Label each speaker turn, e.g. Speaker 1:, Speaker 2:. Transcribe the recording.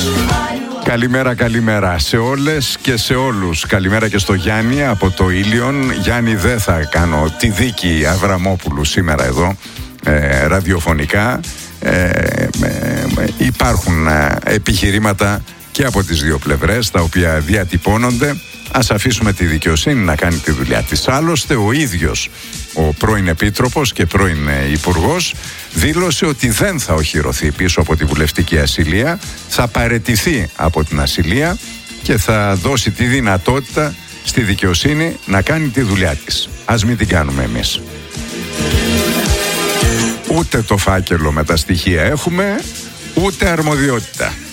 Speaker 1: Καλημέρα σε όλες και σε όλους. Καλημέρα και στο Γιάννη από το Ήλιον. Γιάννη, δεν θα κάνω τη δίκη Αβραμόπουλου σήμερα εδώ ραδιοφωνικά. Υπάρχουν επιχειρήματα και από τις δύο πλευρές τα οποία διατυπώνονται. Ας αφήσουμε τη δικαιοσύνη να κάνει τη δουλειά της. Άλλωστε ο ίδιος ο πρώην Επίτροπος και πρώην Υπουργός δήλωσε ότι δεν θα οχυρωθεί πίσω από τη βουλευτική ασυλία, θα παραιτηθεί από την ασυλία και θα δώσει τη δυνατότητα στη δικαιοσύνη να κάνει τη δουλειά της. Ας μην την κάνουμε εμείς. Ούτε το φάκελο με τα στοιχεία έχουμε, ούτε αρμοδιότητα.